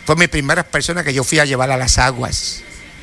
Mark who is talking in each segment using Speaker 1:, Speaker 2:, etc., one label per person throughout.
Speaker 1: Fue mi primera persona que yo fui a llevar a las aguas.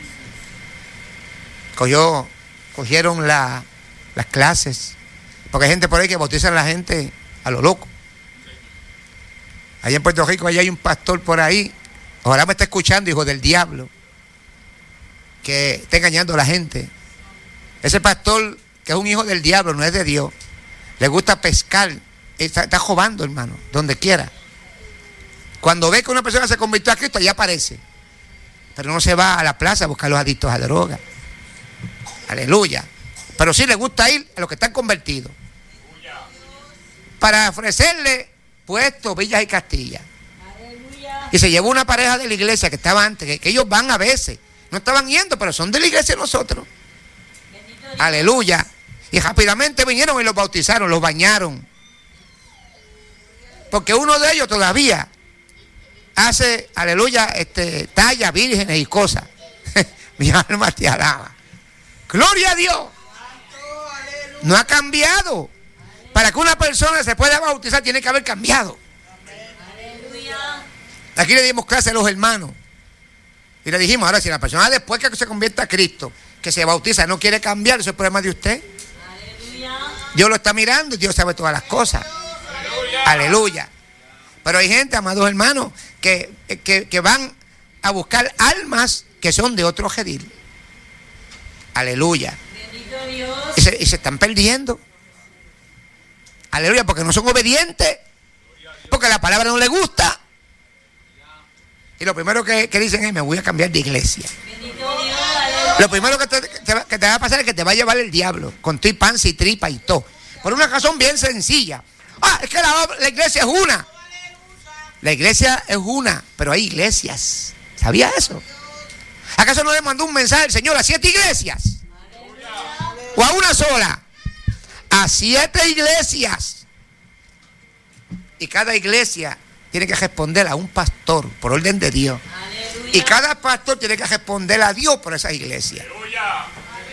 Speaker 1: Cogieron las clases. Porque hay gente por ahí que bautizan a la gente a lo loco. Allá en Puerto Rico, allá hay un pastor por ahí. Ojalá me esté escuchando, hijo del diablo, que está engañando a la gente. Ese pastor, que es un hijo del diablo, no es de Dios, le gusta pescar, está jodando, hermano, donde quiera. Cuando ve que una persona se convirtió a Cristo, allá aparece. Pero no se va a la plaza a buscar a los adictos a droga. Aleluya. Pero sí le gusta ir a los que están convertidos, para ofrecerle puestos, villas y castillas. Y se llevó una pareja de la iglesia que estaba antes, que ellos van a veces. No estaban yendo, pero son de la iglesia de nosotros. Aleluya. Y rápidamente vinieron y los bautizaron, los bañaron. Porque uno de ellos todavía hace, aleluya, talla vírgenes y cosas. Mi alma te alaba. Gloria a Dios. No ha cambiado. Para que una persona se pueda bautizar tiene que haber cambiado. Aquí le dimos clase a los hermanos y le dijimos, ahora si la persona después que se convierta a Cristo, que se bautiza, no quiere cambiar, eso es el problema de usted. Dios lo está mirando y Dios sabe todas las cosas. Aleluya. Pero hay gente, amados hermanos, que van a buscar almas que son de otro redil. Aleluya. Y se están perdiendo. Aleluya, porque no son obedientes, porque la palabra no les gusta. Y lo primero que dicen es, me voy a cambiar de iglesia. Lo primero que te va a pasar es que te va a llevar el diablo, con tu panza y tripa y todo. Por una razón bien sencilla. Es que la iglesia es una. La iglesia es una, pero hay iglesias. ¿Sabía eso? ¿Acaso no le mandó un mensaje el Señor a 7 iglesias? ¿O a una sola? A 7 iglesias. Y cada iglesia tiene que responder a un pastor por orden de Dios. Aleluya. Y cada pastor tiene que responder a Dios por esa iglesia. Aleluya.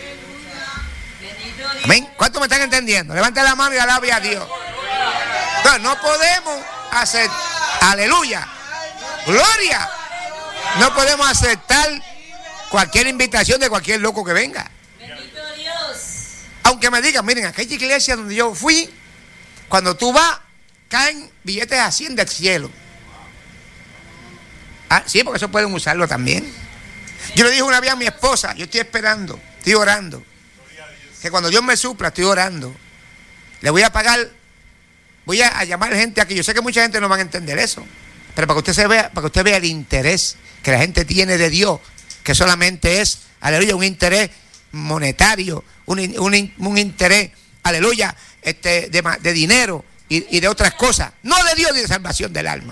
Speaker 1: Amén. ¿Cuántos me están entendiendo? Levante la mano y alabe a Dios. Entonces, no podemos hacer, aleluya, gloria. No podemos aceptar cualquier invitación de cualquier loco que venga. Bendito Dios. Aunque me digan, miren, aquella iglesia donde yo fui, cuando tú vas, caen billetes a 100 del cielo. Sí, porque eso pueden usarlo también. Yo le dije una vez a mi esposa, yo estoy esperando, estoy orando, que cuando Dios me supla, estoy orando, le voy a pagar, voy a llamar gente aquí. Yo sé que mucha gente no va a entender eso, pero para que usted vea el interés que la gente tiene de Dios, que solamente es, aleluya, un interés monetario, un interés, aleluya, de dinero y de otras cosas, no de Dios ni de salvación del alma.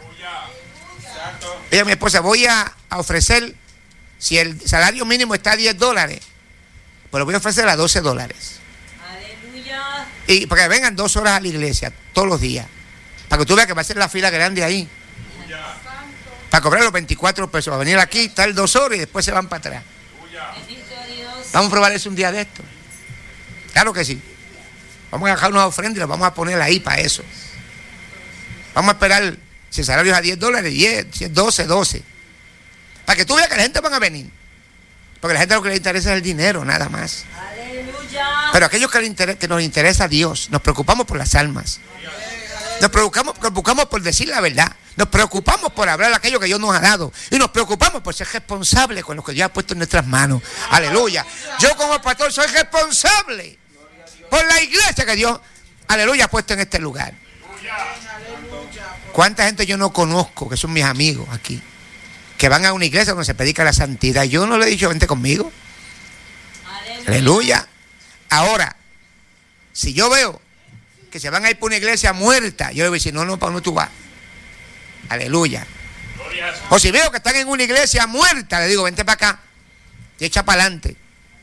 Speaker 1: Ella, mi esposa, voy a ofrecer, si el salario mínimo está a $10, pues lo voy a ofrecer a $12. Aleluya. Y para que vengan 2 horas a la iglesia todos los días, para que tú veas que va a ser la fila grande ahí, para cobrar los 24 pesos, va a venir aquí, estar 2 horas y después se van para atrás. Vamos a probar eso un día de esto. Claro que sí. Vamos a dejar unas ofrendas y las vamos a poner ahí para eso. Vamos a esperar, si el salario es a $10, 10, si es 12. Para que tú veas que la gente van a venir. Porque la gente lo que le interesa es el dinero, nada más. Aleluya. Pero aquellos que nos interesa a Dios, nos preocupamos por las almas. Nos preocupamos por decir la verdad. Nos preocupamos por hablar aquello que Dios nos ha dado. Y nos preocupamos por ser responsables con lo que Dios ha puesto en nuestras manos. Aleluya. Yo como pastor soy responsable por la iglesia que Dios, aleluya, ha puesto en este lugar. ¿Cuánta gente yo no conozco, que son mis amigos aquí, que van a una iglesia donde se predica la santidad? Yo no le he dicho, vente conmigo. Aleluya. Ahora, si yo veo que se van a ir por una iglesia muerta, yo le voy a decir, no, ¿para dónde tú vas? Aleluya. O si veo que están en una iglesia muerta, le digo, vente para acá y echa para adelante.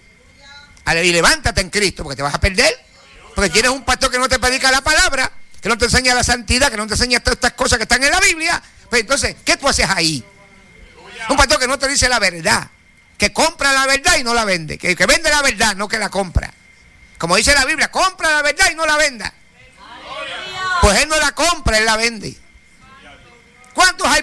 Speaker 1: Y levántate en Cristo, porque te vas a perder. Porque tienes un pastor que no te predica la palabra, que no te enseña la santidad, que no te enseña todas estas cosas que están en la Biblia. Pues entonces, ¿qué tú haces ahí? Un pastor que no te dice la verdad, que compra la verdad y no la vende, que vende la verdad, no que la compra. Como dice la Biblia, compra la verdad y no la venda. Pues él no la compra, él la vende. ¿Cuántos hay